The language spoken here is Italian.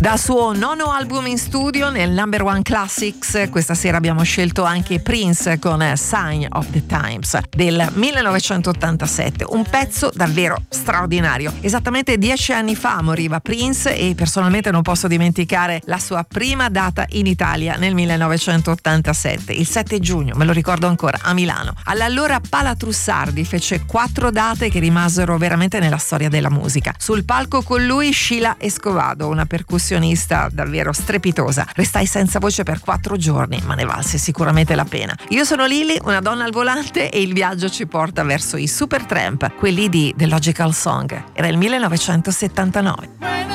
Dal suo nono album in studio nel Number One Classics, questa sera abbiamo scelto anche Prince con Sign of the Times del 1987, un pezzo davvero straordinario. Esattamente 10 anni fa moriva Prince e personalmente non posso dimenticare la sua prima data in Italia nel 1987, il 7 giugno, me lo ricordo ancora, a Milano. All'allora Pala Trussardi fece 4 date che rimasero veramente nella storia della musica. Sul palco con lui Sheila Escovado, una percussionista davvero strepitosa. Restai senza voce per 4 giorni, ma ne valse sicuramente la pena. Io sono Lily, una donna al volante, e il viaggio ci porta verso i Supertramp, quelli di The Logical Song. Era il 1979.